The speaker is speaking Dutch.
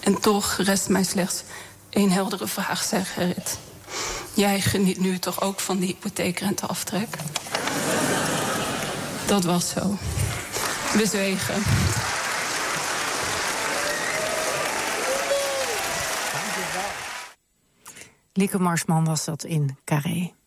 En toch rest mij slechts 1 heldere vraag, zei Gerrit. Jij geniet nu toch ook van die hypotheekrenteaftrek? Dat was zo. We zwegen. Lieke Marsman was dat in Carré.